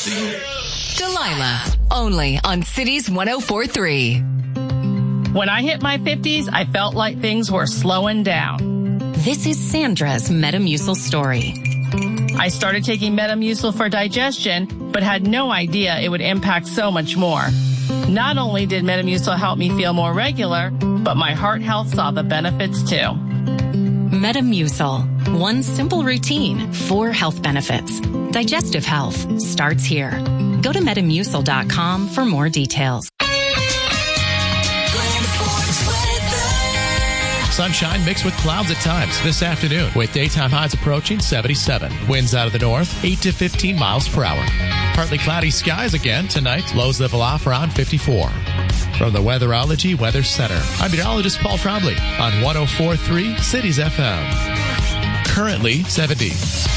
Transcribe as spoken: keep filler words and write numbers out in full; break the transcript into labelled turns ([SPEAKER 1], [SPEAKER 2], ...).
[SPEAKER 1] Delilah, only on Cities one oh four point three.
[SPEAKER 2] When I hit my fifties, I felt like things were slowing down.
[SPEAKER 1] This is Sandra's Metamucil story.
[SPEAKER 2] I started taking Metamucil for digestion, but had no idea it would impact so much more. Not only did Metamucil help me feel more regular, but my heart health saw the benefits too.
[SPEAKER 1] Metamucil. One simple routine, four health benefits. Digestive health starts here. Go to metamucil dot com for more details.
[SPEAKER 3] Sunshine mixed with clouds at times this afternoon with daytime highs approaching seventy-seven. Winds out of the north, eight to fifteen miles per hour. Partly cloudy skies again tonight. Lows level off around fifty-four. From the Weatherology Weather Center, I'm meteorologist Paul Trombley on one oh four point three Cities F M. Currently seventy.